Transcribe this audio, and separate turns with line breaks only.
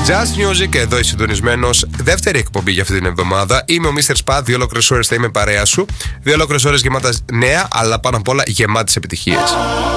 Just Music, εδώ είσαι συντονισμένος. Δεύτερη εκπομπή για αυτή την εβδομάδα. Είμαι ο Mr. Spa. 2 ολόκληρες ώρες θα είμαι παρέα σου. 2 ολόκληρες ώρες γεμάτας νέα, αλλά πάνω απ' όλα γεμάτες επιτυχίες.